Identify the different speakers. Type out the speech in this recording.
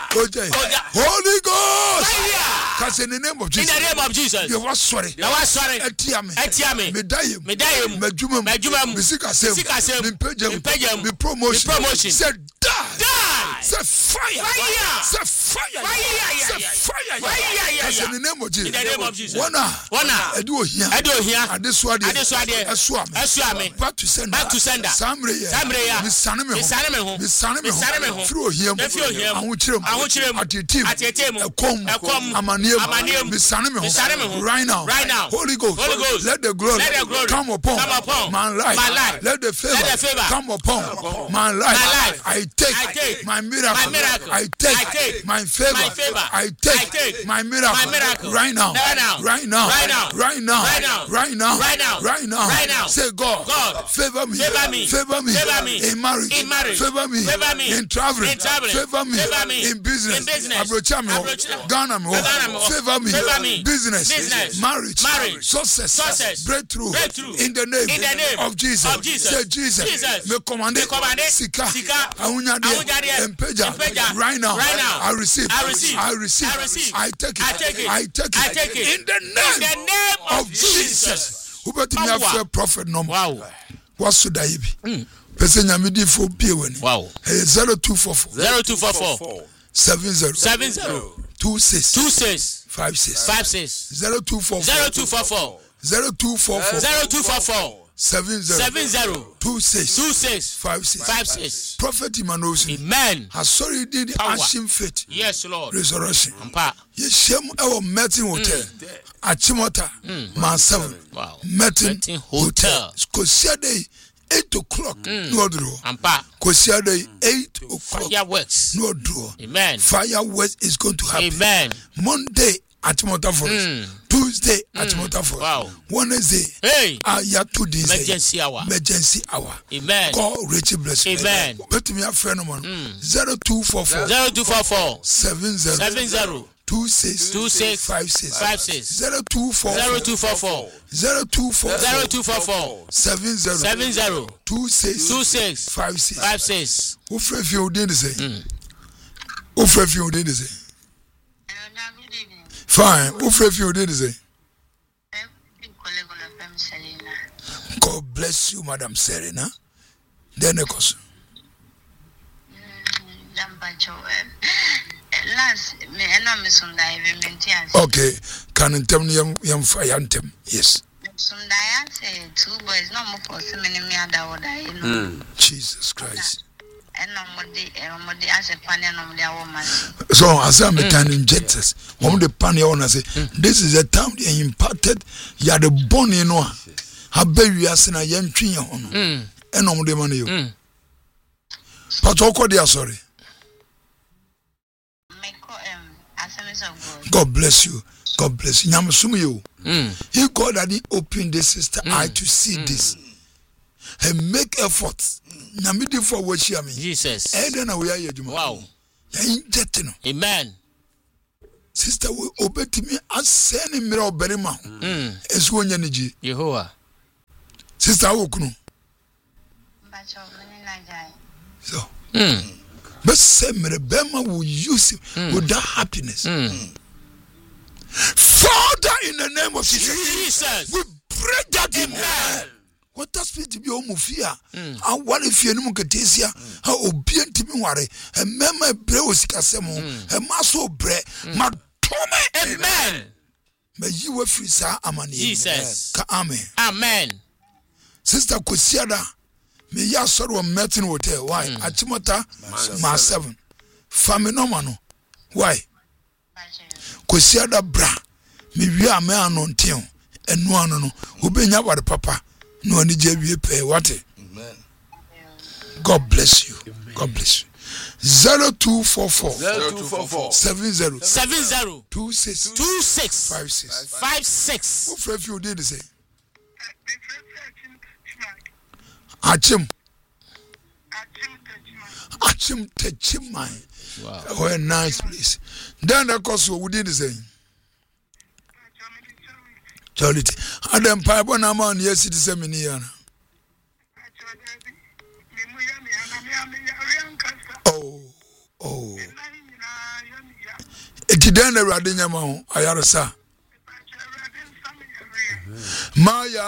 Speaker 1: Holy Ghost. Cause in the name of Jesus.
Speaker 2: In the name of Jesus.
Speaker 1: You was sorry.
Speaker 2: You was sorry.
Speaker 1: Etiame.
Speaker 2: Medayim.
Speaker 1: Medjumam.
Speaker 2: Misika sem.
Speaker 1: Me promotion. Said die. Say fire. Say fire. Cause in the name of Jesus.
Speaker 2: In the name of Jesus.
Speaker 1: Wana. Edu here. Adeswade. Esuame. Back to sender. Samre. Misane me ho. Through him. Awuchirem. Atitim. Ekom. Amaniem. Misane me ho. Right now. Holy Ghost. Let the glory come upon my life. Let the favor come upon my life. I take my miracle. I take my favor. I take my miracle. Right now. Say God, favor me in marriage, favor me in traveling, favor me in business. Ghana, favor me business, marriage, success, breakthrough in the name of Jesus. Say Jesus, me commande sika awunyade empeja right now. I receive. I take it in the name of Jesus. Who better me have prophet no more? What should I be? Person yamidi for biwani.
Speaker 2: Wow.
Speaker 1: 0244 70 26 56 0244 70 26 56. Prophet Emmanuel.
Speaker 2: Amen.
Speaker 1: Has already did the ancient faith.
Speaker 2: Yes, Lord.
Speaker 1: Resurrection. Yes, Shem our meeting hotel. Achimota. Man 7.
Speaker 2: Wow.
Speaker 1: Meeting hotel. Kosia day 8 o'clock. No draw. Kosia day 8 o'clock.
Speaker 2: Fireworks.
Speaker 1: No draw.
Speaker 2: Amen.
Speaker 1: Fireworks is going to happen.
Speaker 2: Amen.
Speaker 1: Monday at Mota Forest. Tuesday at Mota Forest.
Speaker 2: Wow.
Speaker 1: Wednesday.
Speaker 2: Hey.
Speaker 1: Emergency hour.
Speaker 2: Amen.
Speaker 1: Call Richie Bless.
Speaker 2: Amen.
Speaker 1: Let me have friend of mine. 0244 70 26 56 0244 70 26 56. Who free you did say? Who free you did say? Fine. Who free you did say? God bless you, Madam Serena. Then a question. Okay, can you tell me young fire anthem? Yes. Jesus Christ. So as I'm can inject us, one of the pioneer owner say, this is the time they imparted. You are the born in one. How baby you are saying a young tree on. And on the money you. But all they are sorry. God bless you. God bless you. You. He God that he opened the sister eye to see this. And make efforts. Namidi for what she mean.
Speaker 2: Jesus.
Speaker 1: Wow.
Speaker 2: Amen.
Speaker 1: Sister will obey to me as sending me or very man. As one energy.
Speaker 2: Jehovah.
Speaker 1: Sister Okunu. So. But say me the Bema will use it with that happiness. Father, in the name of Jesus, we pray that in hell. What does it to be homofia? And what if you know Catesia? How obedient to me worry? A mema breosicasemo, a maso bre, matome.
Speaker 2: Amen.
Speaker 1: May you were free, sir. Amani.
Speaker 2: Jesus.
Speaker 1: Amen.
Speaker 2: Amen.
Speaker 1: Sister Kosiada, me ya sort of meeting hotel. Why? Achimota, ma 7. Faminomano. Why? Kosiada bra. Me we are me anontion. And no no. Ubenya wa papa. No ni JB pay what? Amen. God bless you. God bless you. 0244 70 26 56. What for you did say? Achim Techimai. Wow. Oh, a nice place. Then the cost we did say. Charity. Adam Pipe on a man, yes, it is a minion. Oh. eti den na awurade nyama ho ayaresa Maya